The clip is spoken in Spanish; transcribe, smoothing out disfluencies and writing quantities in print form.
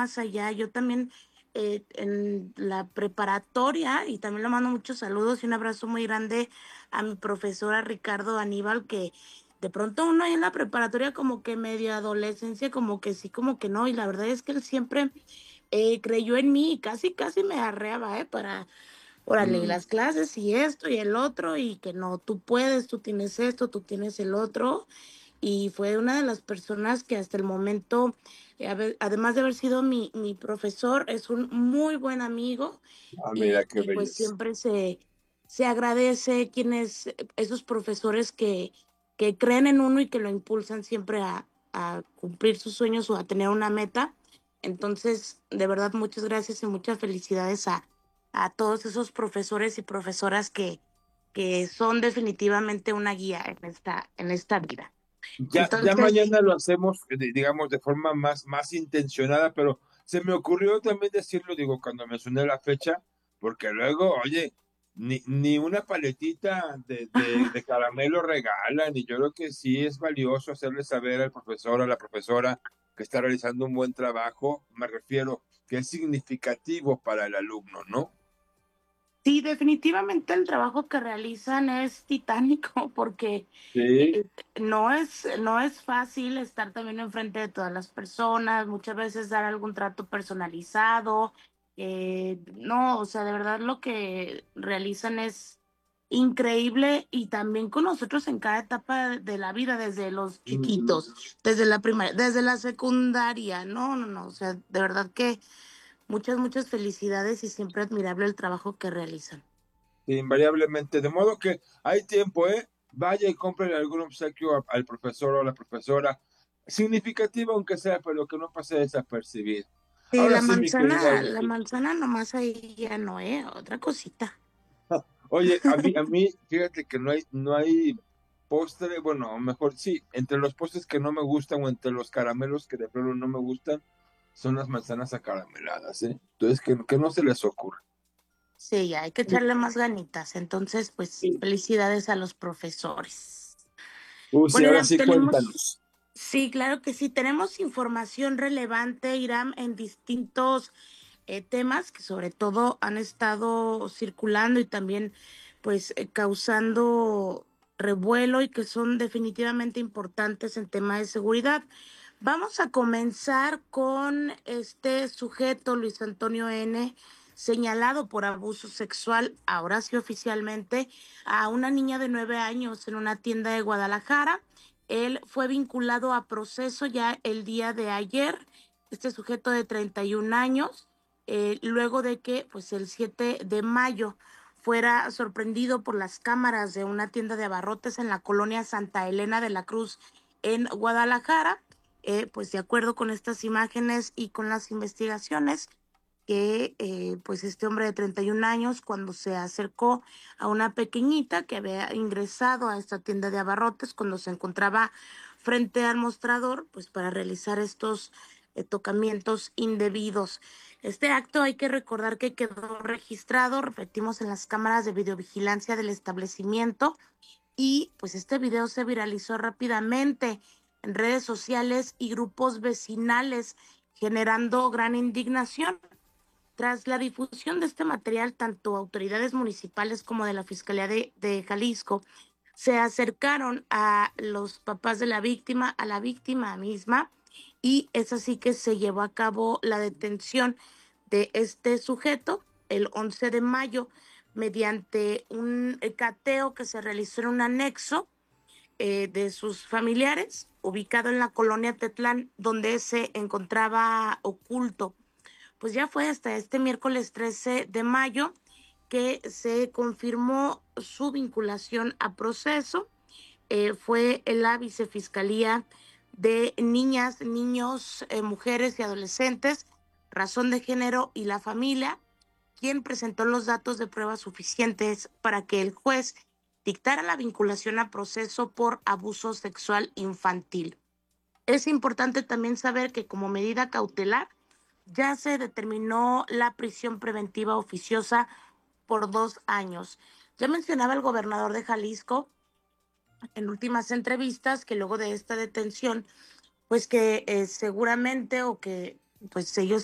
más allá. Yo también en la preparatoria, y también le mando muchos saludos y un abrazo muy grande a mi profesora Ricardo Aníbal, que de pronto uno ahí en la preparatoria como que medio adolescencia, como que sí, como que no, y la verdad es que él siempre creyó en mí y casi, casi me arreaba, para, órale, Mm, las clases y esto y el otro, y que no, tú puedes, tú tienes esto, tú tienes el otro, y fue una de las personas que hasta el momento, además de haber sido mi profesor, es un muy buen amigo, mira qué y pues belleza. siempre se agradece quienes, esos profesores que creen en uno y que lo impulsan siempre a cumplir sus sueños o a tener una meta. Entonces, de verdad, muchas gracias y muchas felicidades a todos esos profesores y profesoras que son definitivamente una guía en esta vida. Ya Entonces, mañana lo hacemos, digamos, de forma más intencionada, pero se me ocurrió también decirlo, digo, cuando mencioné la fecha, porque luego, oye, ni una paletita de caramelo regalan, y yo creo que sí es valioso hacerle saber al profesor, a la profesora, que está realizando un buen trabajo, me refiero, que es significativo para el alumno, ¿no? sí, definitivamente el trabajo que realizan es titánico porque Sí. no es fácil estar también enfrente de todas las personas, muchas veces dar algún trato personalizado. No, o sea, de verdad lo que realizan es increíble y también con nosotros en cada etapa de la vida, desde los Mm. chiquitos, desde la primaria, desde la secundaria. No, no, no, o sea, de verdad que muchas, muchas felicidades y siempre admirable el trabajo que realizan. Invariablemente. De modo que hay tiempo, ¿eh? Vaya y compre algún obsequio al profesor o a la profesora, significativo aunque sea, pero que no pase desapercibido. Sí, Ahora sí, mi querida la Vicky. manzana nomás ahí ya no, otra cosita. Oye, fíjate que no hay postre, bueno, o mejor sí, entre los postres que no me gustan o entre los caramelos que de plano no me gustan, son las manzanas acarameladas, ¿eh? Entonces, que no se les ocurra. Sí, ya hay que echarle más ganitas. Entonces, pues, felicidades a los profesores. Sí, Bueno, ahora Iram, sí, cuéntanos. sí, claro que sí, tenemos información relevante, Iram, en distintos temas que sobre todo han estado circulando y también, pues, causando revuelo y que son definitivamente importantes en tema de seguridad. Vamos a comenzar con este sujeto, Luis Antonio N., señalado por abuso sexual, ahora sí oficialmente, a una niña de 9 años en una tienda de Guadalajara. Él fue vinculado a proceso ya el día de ayer, este sujeto de 31 años, luego de que pues el 7 de mayo fuera sorprendido por las cámaras de una tienda de abarrotes en la colonia Santa Elena de la Cruz en Guadalajara. Pues de acuerdo con estas imágenes y con las investigaciones, que pues este hombre de 31 años, cuando se acercó a una pequeñita que había ingresado a esta tienda de abarrotes, cuando se encontraba frente al mostrador, pues para realizar estos tocamientos indebidos. Este acto hay que recordar que quedó registrado, repetimos, en las cámaras de videovigilancia del establecimiento, y pues este video se viralizó rápidamente en redes sociales y grupos vecinales, generando gran indignación. Tras la difusión de este material, tanto autoridades municipales como de la Fiscalía de Jalisco se acercaron a los papás de la víctima, a la víctima misma, y es así que se llevó a cabo la detención de este sujeto el 11 de mayo mediante un cateo que se realizó en un anexo de sus familiares, ubicado en la colonia Tetlán, donde se encontraba oculto. Pues ya fue hasta este miércoles 13 de mayo que se confirmó su vinculación a proceso. Fue en la Vicefiscalía de Niñas, Niños, Mujeres y Adolescentes, Razón de Género y la Familia, quien presentó los datos de pruebas suficientes para que el juez dictara la vinculación a proceso por abuso sexual infantil. Es importante también saber que como medida cautelar ya se determinó la prisión preventiva oficiosa por 2 años. Ya mencionaba el gobernador de Jalisco en últimas entrevistas que luego de esta detención, pues que seguramente o que pues ellos